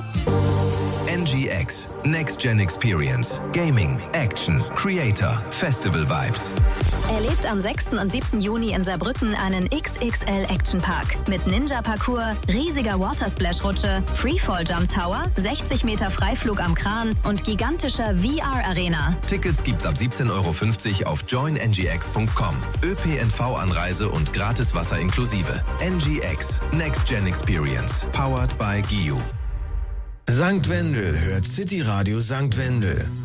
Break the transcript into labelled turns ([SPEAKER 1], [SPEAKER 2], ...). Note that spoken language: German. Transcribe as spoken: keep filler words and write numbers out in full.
[SPEAKER 1] N G X, Next Gen Experience, Gaming, Action, Creator, Festival Vibes.
[SPEAKER 2] Erlebt am sechsten und siebten Juni in Saarbrücken einen X X L Action Park mit Ninja-Parcours, riesiger Watersplash-Rutsche, Freefall-Jump Tower, sechzig Meter Freiflug am Kran und gigantischer V R-Arena.
[SPEAKER 1] Tickets gibt's ab siebzehn Euro fünfzig auf join n g x punkt com. ÖPNV-Anreise und gratis Wasser inklusive. N G X, Next Gen Experience, powered by G I U.
[SPEAKER 3] Sankt Wendel hört City Radio Sankt Wendel.